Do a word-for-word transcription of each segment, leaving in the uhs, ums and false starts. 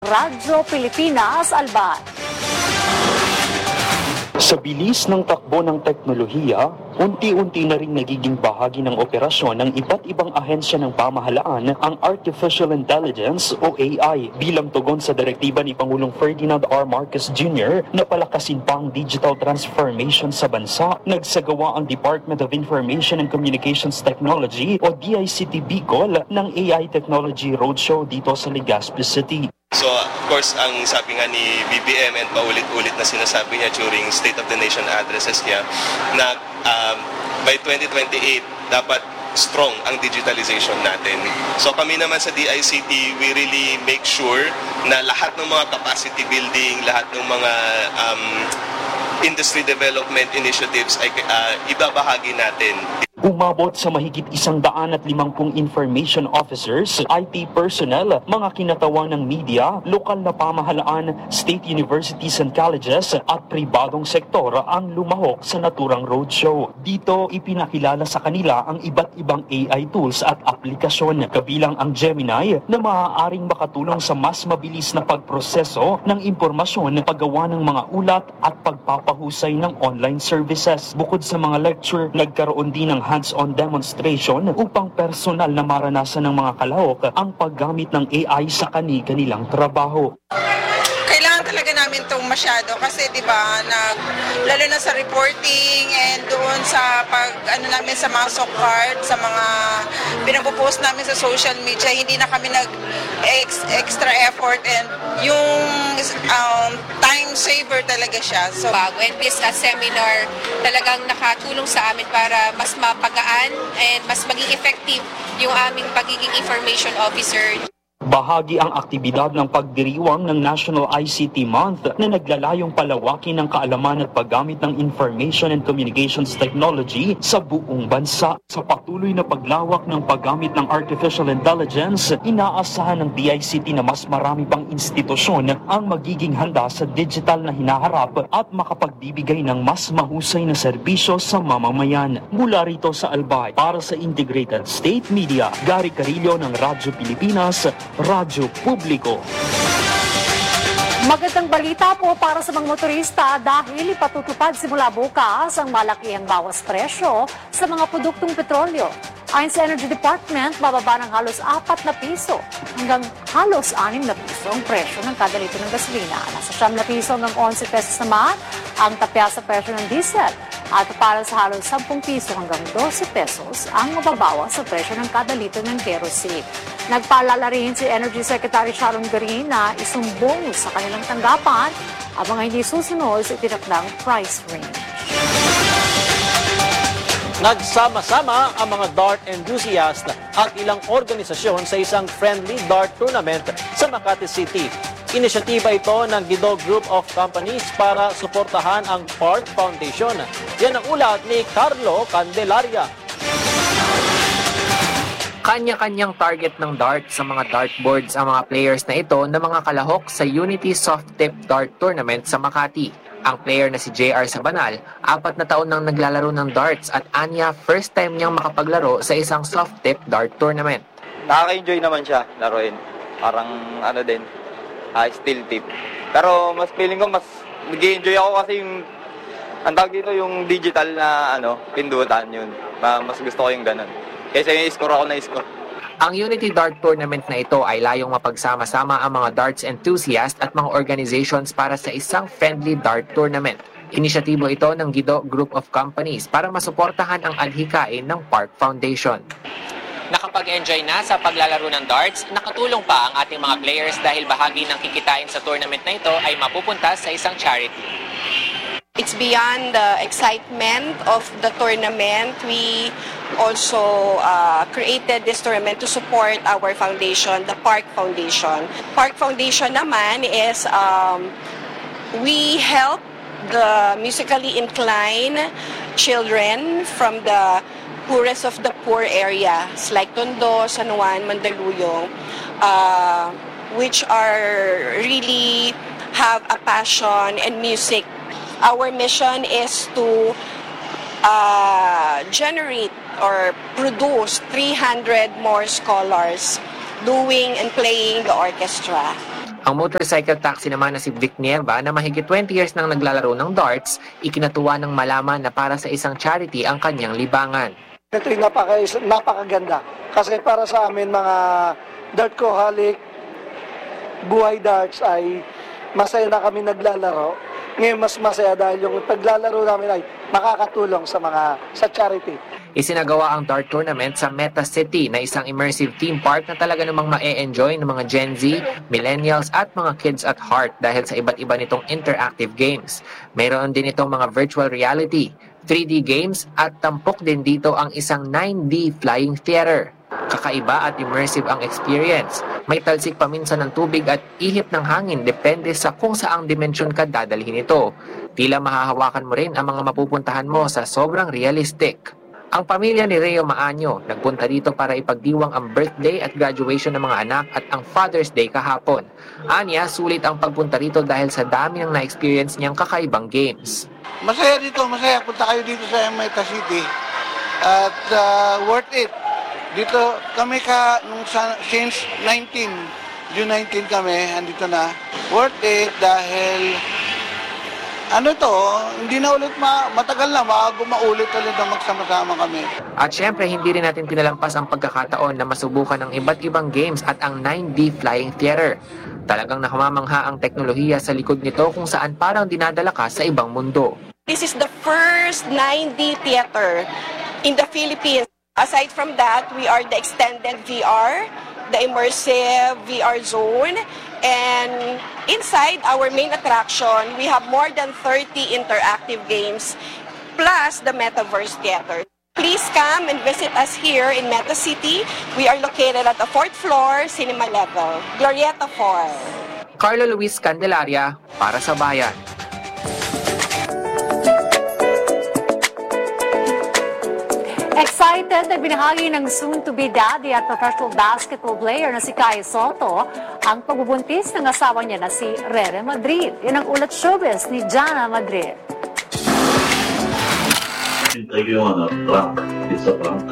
Radyo Pilipinas, Albay. Sa bilis ng takbo ng teknolohiya, unti-unti na rin nagiging bahagi ng operasyon ng iba't ibang ahensya ng pamahalaan ang Artificial Intelligence o A I bilang tugon sa direktiba ni Pangulong Ferdinand R. Marcos Junior na palakasin pa ang digital transformation sa bansa. Nagsagawa ang Department of Information and Communications Technology o D I C T Bicol ng A I Technology Roadshow dito sa Legazpi City. So, of course, ang sabi nga ni B B M and paulit-ulit na sinasabi niya during State of the Nation addresses niya na um, by twenty twenty-eight, dapat strong ang digitalization natin. So kami naman sa D I C T, we really make sure na lahat ng mga capacity building, lahat ng mga um, industry development initiatives ay uh, ibabahagi natin. Umabot sa mahigit isang daan at limangpung information officers, I T personnel, mga kinatawang ng media, lokal na pamahalaan, state universities and colleges at pribadong sektor ang lumahok sa naturang roadshow. Dito ipinakilala sa kanila ang iba't ibang A I tools at aplikasyon, kabilang ang Gemini na maaaring makatulong sa mas mabilis na pagproseso ng impormasyon, paggawa ng mga ulat at pagpapahusay ng online services. Bukod sa mga lecture, nagkaroon din ng hands-on demonstration upang personal na maranasan ng mga kalahok ang paggamit ng A I sa kani-kanilang trabaho. Kailangan talaga namin itong masyado kasi di ba, nag, lalo na sa reporting and doon sa pag ano namin sa mga sock card, sa mga pinapopost namin sa social media, hindi na kami nag ex, extra effort and yung um, time saver talaga siya. So bago and this uh, seminar talagang nakatulong sa amin para mas mapagaan and mas maging effective yung aming pagiging information officer. Bahagi ang aktibidad ng pagdiriwang ng National I C T Month na naglalayong palawakin ng kaalaman at paggamit ng Information and Communications Technology sa buong bansa. Sa patuloy na paglawak ng paggamit ng Artificial Intelligence, inaasahan ng D I C T na mas marami pang institusyon ang magiging handa sa digital na hinaharap at makapagbibigay ng mas mahusay na serbisyo sa mamamayan. Mula rito sa Albay, para sa Integrated State Media, Gary Carillo ng Radyo Pilipinas, Radyo Publiko. Magandang balita po para sa mga motorista dahil ipatutupad simula bukas ang malakihang bawas presyo sa mga produktong petrolyo. Ayon sa Energy Department, bababa ng halos apat na piso hanggang halos anim na piso ang presyo ng kada litro ng gasolina. Nasa siyam na piso hanggang onse pesos naman ang tapya sa presyo ng diesel. At para sa halos sampung piso hanggang dose pesos ang mababawas sa presyo ng kada litro ng kerosene. Nagpaalala rin si Energy Secretary Sharon Garin na isumbong sa kanilang tanggapan ang mga hindi susunod sa itinakdang price range. Nagsama-sama ang mga dart enthusiast at ilang organisasyon sa isang friendly dart tournament sa Makati City. Inisyatiba ito ng Guido Group of Companies para suportahan ang Park Foundation. Yan ang ulat ni Carlo Candelaria. Kanya-kanyang target ng dart sa mga dartboards ang mga players na ito na mga kalahok sa Unity Soft Tip Dart Tournament sa Makati. Ang player na si J R Sabanal, apat na taon nang naglalaro ng darts at anya first time niyang makapaglaro sa isang soft tip dart tournament. Nakaka-enjoy naman siya laruin. Parang ano din, uh, steel tip. Pero mas feeling ko mas nag-enjoy ako kasi yung ang tawag dito yung digital na ano, pindutan yun. Mas gusto ko yung ganun. Kaysa yung score ako na score. Ang Unity Dart Tournament na ito ay layong mapagsama-sama ang mga darts enthusiast at mga organizations para sa isang friendly dart tournament. Inisyatibo ito ng Guido Group of Companies para masuportahan ang adhikain ng Park Foundation. Nakapag-enjoy na sa paglalaro ng darts, nakatulong pa ang ating mga players dahil bahagi ng kikitain sa tournament na ito ay mapupunta sa isang charity. It's beyond the excitement of the tournament. We also uh, created this tournament to support our foundation, the Park Foundation. Park Foundation naman is um, we help the musically inclined children from the poorest of the poor areas like Tondo, San Juan, Mandaluyong, uh, which are really have a passion in music. Our mission is to uh, generate or produce three hundred more scholars doing and playing the orchestra. Ang motorcycle taxi naman na si Vic Nieva na mahigit twenty years nang naglalaro ng darts, ikinatuwa ng malaman na para sa isang charity ang kanyang libangan. Ito'y napaka, napakaganda kasi para sa amin mga dartcoholic, buhay darts ay masaya na kami naglalaro. Ngayon mas masaya dahil yung paglalaro namin ay makakatulong sa mga sa charity. Isinagawa ang dart tournament sa Meta City na isang immersive theme park na talaga namang ma-e-enjoy ng mga Gen Z, millennials at mga kids at heart dahil sa iba't iba nitong interactive games. Mayroon din itong mga virtual reality, three D games at tampok din dito ang isang nine D flying theater. Kakaiba at immersive ang experience. May talsik paminsan ng tubig at ihip ng hangin depende sa kung saang dimensyon ka dadalhin ito. Tila mahahawakan mo rin ang mga mapupuntahan mo sa sobrang realistic. Ang pamilya ni Reo Maanyo nagpunta dito para ipagdiwang ang birthday at graduation ng mga anak at ang Father's Day kahapon. Anya, sulit ang pagpunta rito dahil sa dami ng na-experience niyang kakaibang games. Masaya dito, masaya. Punta kayo dito sa Meta City at uh, worth it. Dito kami ka nung sa, since nineteen, June nineteen kami, andito na. Worth it dahil ano to, hindi na ulit ma matagal na bago maulit ulit na magsama-sama kami. At syempre, hindi rin natin pinalampas ang pagkakataon na masubukan ang iba't ibang games at ang nine D flying theater. Talagang nakamamangha ang teknolohiya sa likod nito kung saan parang dinadala ka sa ibang mundo. This is the first nine D theater in the Philippines. Aside from that, we are the extended V R, the immersive V R zone, and inside our main attraction, we have more than thirty interactive games, plus the Metaverse Theater. Please come and visit us here in Meta City. We are located at the fourth floor, cinema level, Glorieta four. Carlo Luis Candelaria, para sa Bayan. Excited na binahagi ng soon-to-be daddy at professional basketball player na si Kai Soto ang pagbubuntis ng asawa niya na si Rere Madrid. Yan ang ulat showbiz ni Jana Madrid. Hintay ko yung ano, prank. It's a prank.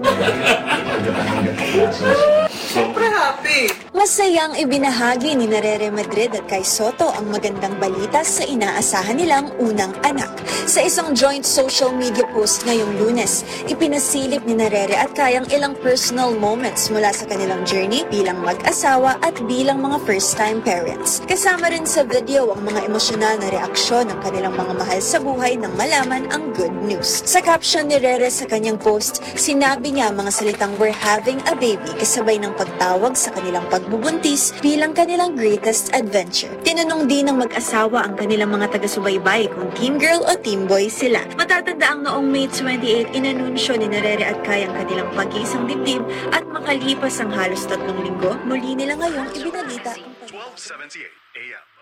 Siyempre happy! Masayang ibinahagi ni Rere Madrid at Kai Soto ang magandang balita sa inaasahan nilang unang anak. Sa isang joint social media post ngayong Lunes, ipinasilip ni Rere at Kai ang ilang personal moments mula sa kanilang journey bilang mag-asawa at bilang mga first-time parents. Kasama rin sa video ang mga emosyonal na reaksyon ng kanilang mga mahal sa buhay nang malaman ang good news. Sa caption ni Rere sa kanyang post, sinabi niya mga salitang "We're having a baby" kasabay ng pagtawag sa kanilang pagbubuntis bilang kanilang greatest adventure. Tinanong din ng mag-asawa ang kanilang mga taga-subaybay kung team girl o team boy sila. Matatanda ang noong May twenty-eighth, inanunsyo ni Rere at Kai ang kanilang pag-iisang dibdib at makalipas ang halos tatlong linggo, muli nila ngayong ibinalita ang twelve seventy-eight A M